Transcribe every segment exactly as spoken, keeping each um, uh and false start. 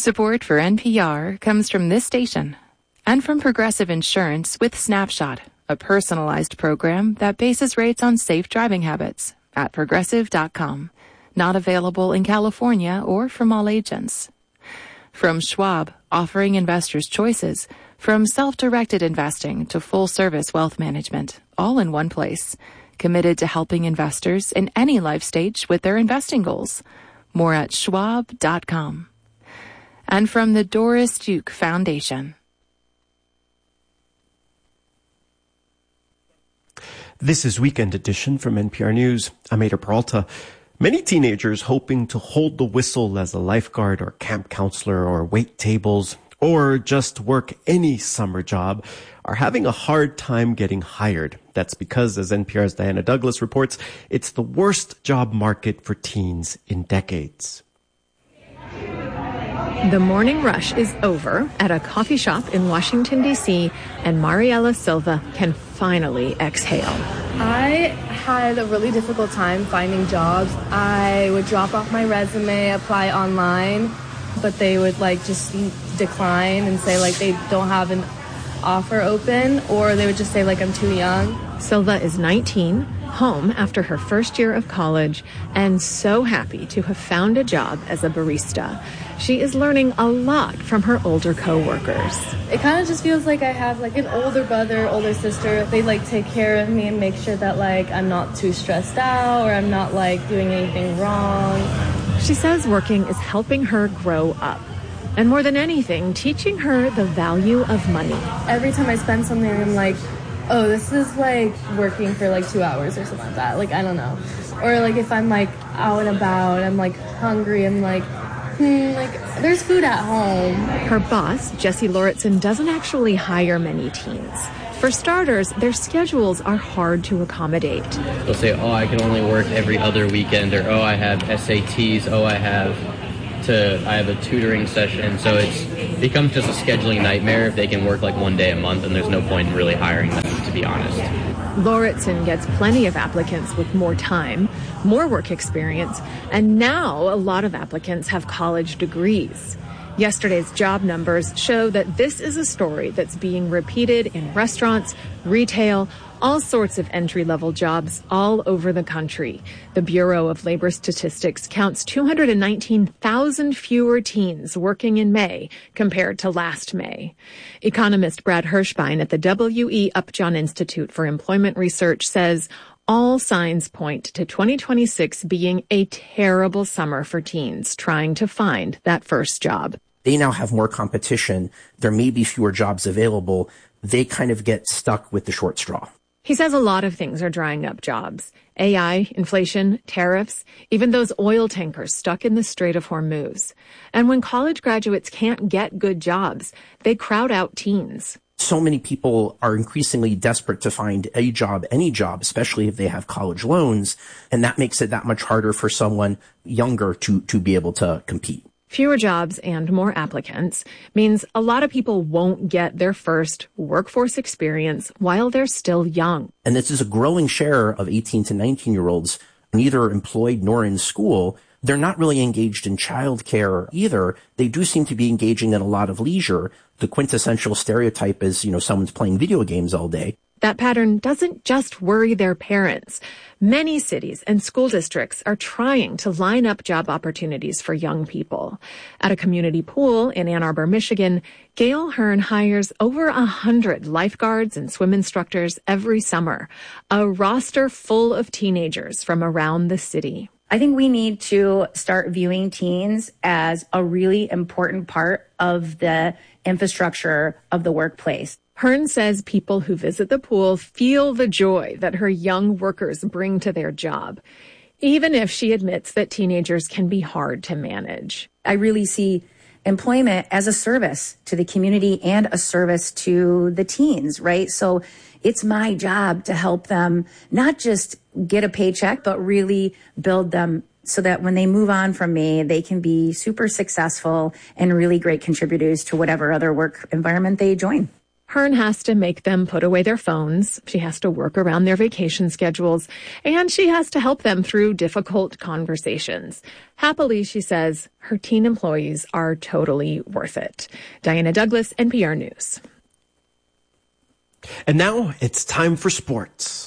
Support for N P R comes from this station and from Progressive Insurance with Snapshot, a personalized program that bases rates on safe driving habits at progressive dot com. Not available in California or from all agents. From Schwab, offering investors choices from self-directed investing to full-service wealth management, all in one place. Committed to helping investors in any life stage with their investing goals. More at schwab dot com. And from the Doris Duke Foundation. This is Weekend Edition from N P R News. I'm Ada Peralta. Many teenagers hoping to hold the whistle as a lifeguard or camp counselor or wait tables or just work any summer job are having a hard time getting hired. That's because, as N P R's Diana Douglas reports, it's the worst job market for teens in decades. The morning rush is over at a coffee shop in Washington, D C, and Mariela Silva can finally exhale. I had a really difficult time finding jobs. I would drop off my resume, apply online, but they would like just decline and say like they don't have an offer open, or they would just say like I'm too young. Silva is nineteen, home after her first year of college, and so happy to have found a job as a barista. She is learning a lot from her older co-workers. It kind of just feels like I have like an older brother, older sister. They like take care of me and make sure that like I'm not too stressed out or I'm not like doing anything wrong. She says working is helping her grow up. And more than anything, teaching her the value of money. Every time I spend something, I'm like, oh, this is like working for like two hours or something like that. Like, I don't know. Or like if I'm like out and about, I'm like hungry, I'm like, hmm, like there's food at home. Her boss, Jesse Lauritsen, doesn't actually hire many teens. For starters, their schedules are hard to accommodate. They'll say, oh, I can only work every other weekend, or oh, I have S A Ts, oh, I have to, I have a tutoring session. So it's it becomes just a scheduling nightmare if they can work like one day a month, and there's no point in really hiring them, to be honest. Lauritsen gets plenty of applicants with more time, more work experience, and now a lot of applicants have college degrees. Yesterday's job numbers show that this is a story that's being repeated in restaurants, retail, all sorts of entry-level jobs all over the country. The Bureau of Labor Statistics counts two hundred nineteen thousand fewer teens working in May compared to last May. Economist Brad Hirschbein at the W E Upjohn Institute for Employment Research says all signs point to twenty twenty-six being a terrible summer for teens trying to find that first job. They now have more competition. There may be fewer jobs available. They kind of get stuck with the short straw. He says a lot of things are drying up jobs. A I, inflation, tariffs, even those oil tankers stuck in the Strait of Hormuz. And when college graduates can't get good jobs, they crowd out teens. So many people are increasingly desperate to find a job, any job, especially if they have college loans. And that makes it that much harder for someone younger to, to be able to compete. Fewer jobs and more applicants means a lot of people won't get their first workforce experience while they're still young. And this is a growing share of eighteen to nineteen-year-olds, neither employed nor in school. They're not really engaged in childcare either. They do seem to be engaging in a lot of leisure. The quintessential stereotype is, you know, someone's playing video games all day. That pattern doesn't just worry their parents. Many cities and school districts are trying to line up job opportunities for young people. At a community pool in Ann Arbor, Michigan, Gail Hearn hires over a hundred lifeguards and swim instructors every summer, a roster full of teenagers from around the city. I think we need to start viewing teens as a really important part of the infrastructure of the workplace. Hearn says people who visit the pool feel the joy that her young workers bring to their job, even if she admits that teenagers can be hard to manage. I really see employment as a service to the community and a service to the teens, right? So it's my job to help them not just get a paycheck, but really build them so that when they move on from me, they can be super successful and really great contributors to whatever other work environment they join. Hearn has to make them put away their phones. She has to work around their vacation schedules, and she has to help them through difficult conversations. Happily, she says, her teen employees are totally worth it. Diana Douglas, N P R News. And now it's time for sports.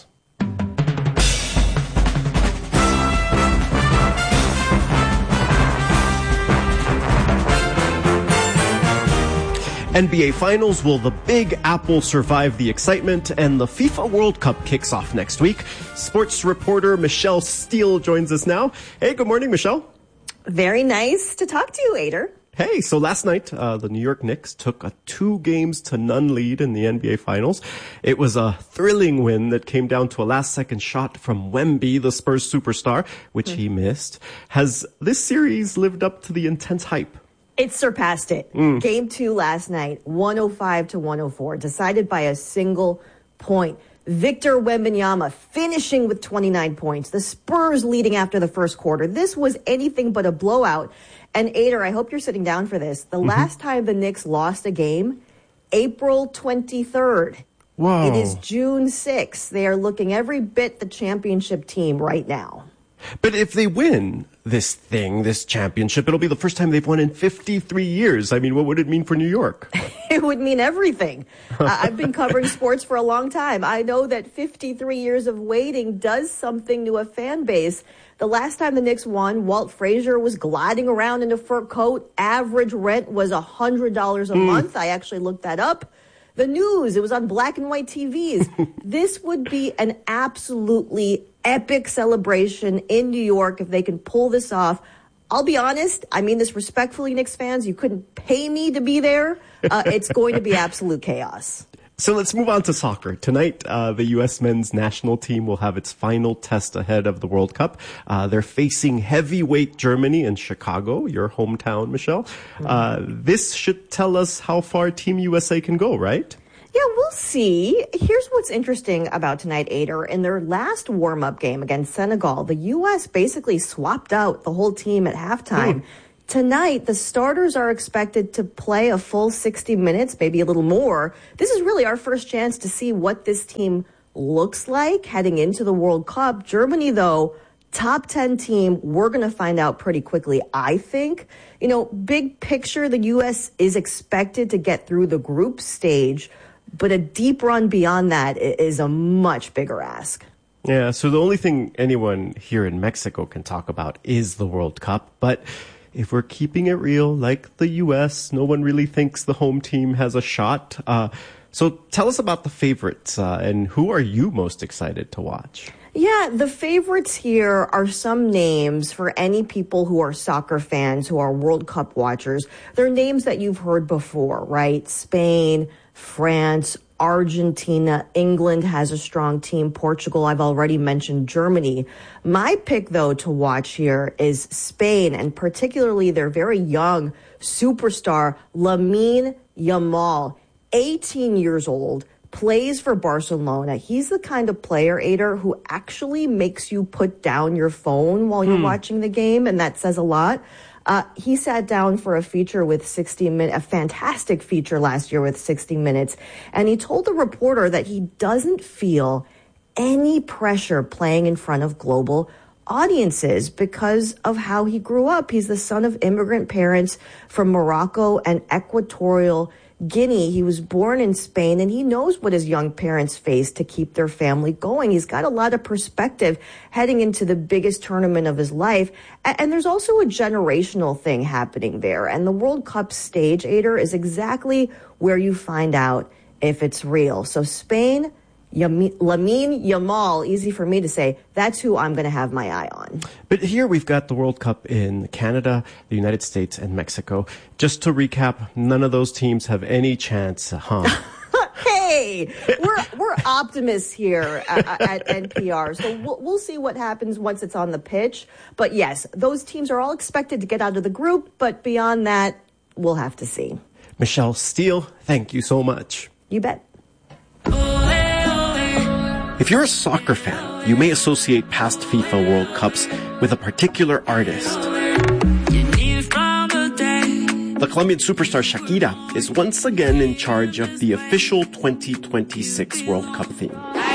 N B A Finals, will the Big Apple survive the excitement? And the FIFA World Cup kicks off next week. Sports reporter Michelle Steele joins us now. Hey, good morning, Michelle. Very nice to talk to you, Ader. Hey, so last night, uh, the New York Knicks took a two games to none lead in the N B A Finals. It was a thrilling win that came down to a last-second shot from Wemby, the Spurs superstar, which mm. he missed. Has this series lived up to the intense hype? It surpassed it. Mm. Game two last night, one oh five to one oh four, decided by a single point. Victor Wembanyama finishing with twenty-nine points. The Spurs leading after the first quarter. This was anything but a blowout. And Ader, I hope you're sitting down for this. The mm-hmm. last time the Knicks lost a game, April twenty-third. Whoa. It is June sixth. They are looking every bit the championship team right now. But if they win this thing, this championship, it'll be the first time they've won in fifty-three years. I mean, what would it mean for New York? It would mean everything. uh, I've been covering sports for a long time. I know that fifty-three years of waiting does something to a fan base. The last time the Knicks won, Walt Frazier was gliding around in a fur coat. Average rent was one hundred dollars a mm. month. I actually looked that up. The news, it was on black and white T Vs. This would be an absolutely epic celebration in New York if they can pull this off. I'll be honest, I mean this respectfully, Knicks fans, you couldn't pay me to be there. Uh, it's going to be absolute chaos. So let's move on to soccer. Tonight, uh, the U S men's national team will have its final test ahead of the World Cup. Uh, they're facing heavyweight Germany in Chicago, your hometown, Michelle. Mm-hmm. Uh, this should tell us how far Team U S A can go, right? Yeah, we'll see. Here's what's interesting about tonight, Ader. In their last warm-up game against Senegal, the U S basically swapped out the whole team at halftime. Mm. Tonight, the starters are expected to play a full sixty minutes, maybe a little more. This is really our first chance to see what this team looks like heading into the World Cup. Germany, though, top ten team, we're going to find out pretty quickly, I think. You know, big picture, the U S is expected to get through the group stage, but a deep run beyond that is a much bigger ask. Yeah, so the only thing anyone here in Mexico can talk about is the World Cup, but if we're keeping it real, like the U S, no one really thinks the home team has a shot. Uh, so tell us about the favorites, uh, and who are you most excited to watch? Yeah, the favorites here are some names for any people who are soccer fans, who are World Cup watchers. They're names that you've heard before, right? Spain, France, Argentina, England has a strong team. Portugal, I've already mentioned Germany. My pick, though, to watch here is Spain, and particularly their very young superstar, Lamine Yamal, eighteen years old, plays for Barcelona. He's the kind of player, Ader, who actually makes you put down your phone while you're hmm. watching the game, and that says a lot. Uh, he sat down for a feature with sixty minutes, a fantastic feature last year with sixty minutes. And he told the reporter that he doesn't feel any pressure playing in front of global audiences because of how he grew up. He's the son of immigrant parents from Morocco and Equatorial Guinea. He was born in Spain, and he knows what his young parents face to keep their family going. He's got a lot of perspective heading into the biggest tournament of his life. And there's also a generational thing happening there. And the World Cup stage, Ader, is exactly where you find out if it's real. So Spain, Yam- Lamine Yamal, easy for me to say, that's who I'm going to have my eye on. But here we've got the World Cup in Canada, the United States, and Mexico. Just to recap, none of those teams have any chance, huh? Hey, we're we're optimists here at, at N P R, so we'll, we'll see what happens once it's on the pitch. But yes, those teams are all expected to get out of the group, but beyond that, we'll have to see. Michelle Steele, thank you so much. You bet. If you're a soccer fan, you may associate past FIFA World Cups with a particular artist. The Colombian superstar Shakira is once again in charge of the official twenty twenty-six World Cup theme.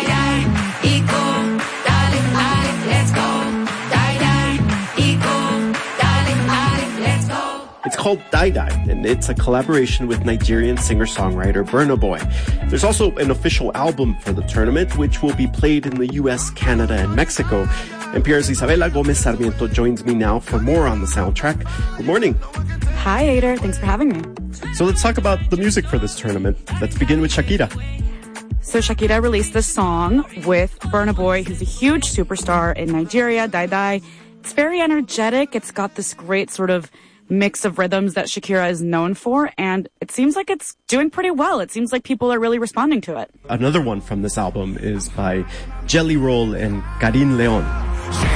It's called Die Die, and it's a collaboration with Nigerian singer-songwriter Burna Boy. There's also an official album for the tournament, which will be played in the U S, Canada, and Mexico. N P R's Isabela Gomez Sarmiento joins me now for more on the soundtrack. Good morning. Hi, Ader. Thanks for having me. So let's talk about the music for this tournament. Let's begin with Shakira. So Shakira released this song with Burna Boy, who's a huge superstar in Nigeria, Die Die. It's very energetic. It's got this great sort of mix of rhythms that Shakira is known for, and it seems like it's doing pretty well. It seems like people are really responding to it. Another one from this album is by Jelly Roll and Karin Leon.